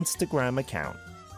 Instagram account.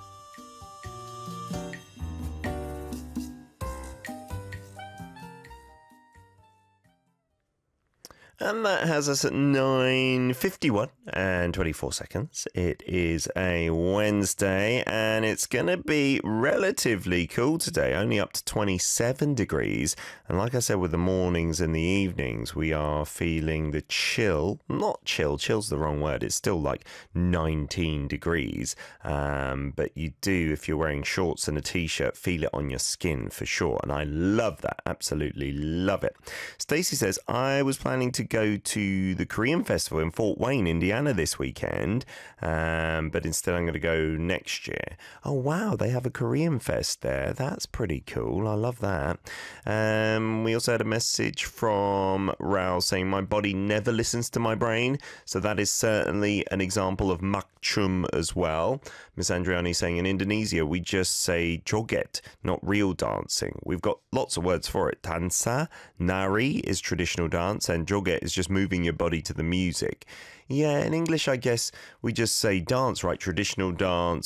And that has us at 9:51 and 24 seconds. It is a Wednesday and it's going to be relatively cool today, only up to 27 degrees. And like I said, with the mornings and the evenings, we are feeling the chill. Not chill, chill's the wrong word. It's still like 19 degrees. But you do, if you're wearing shorts and a t-shirt, feel it on your skin for sure. And I love that. Absolutely love it. Stacey says, I was planning to go to the Korean Festival in Fort Wayne, Indiana this weekend, but instead I'm going to go next year. Oh wow, they have a Korean Fest there. That's pretty cool. I love that. We also had a message from Raul saying my body never listens to my brain, so that is certainly an example of makchum as well. Miss Andriani saying in Indonesia we just say joget, not real dancing. We've got lots of words for it. Dansa, nari is traditional dance, and joget is just moving your body to the music. Yeah, in English, I guess we just say dance, right? Traditional dance.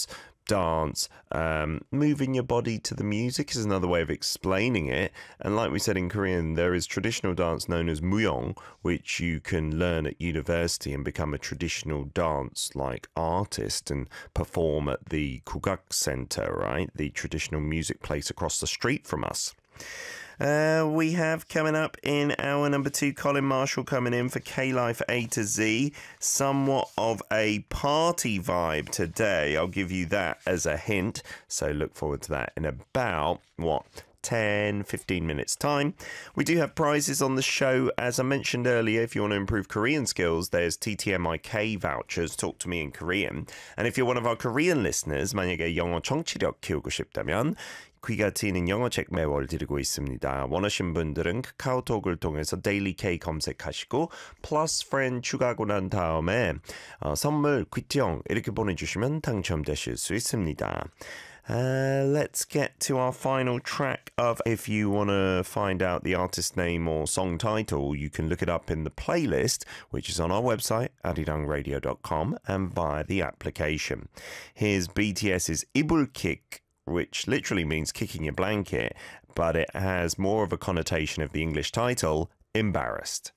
Moving your body to the music is another way of explaining it. And like we said in Korean, there is traditional dance known as muyong, which you can learn at university and become a traditional dance like artist and perform at the Kugak Center, right? The traditional music place across the street from us. We have coming up in hour number 2, Colin Marshall coming in for K-Life A to Z. Somewhat of a party vibe today. I'll give you that as a hint. So look forward to that in about, 10-15 minutes time. We do have prizes on the show. As I mentioned earlier, if you want to improve Korean skills, there's TTMIK vouchers, Talk to Me in Korean. And if you're one of our Korean listeners, 만약에 영어 청취력 키우고 싶다면 귀가 트이는 영어책 매월 드리고 있습니다. 원하신 분들은 카카오톡을 통해서 Daily K 검색하시고 플러스 프렌드 추가하고 난 다음에 선물 퀴트형 이렇게 보내주시면 당첨되실 수 있습니다. Let's get to our final track of, if you want to find out the artist name or song title, you can look it up in the playlist, which is on our website, arirangradio.com, and via the application. Here's BTS's Ibulkick, which literally means kicking your blanket, but it has more of a connotation of the English title, Embarrassed.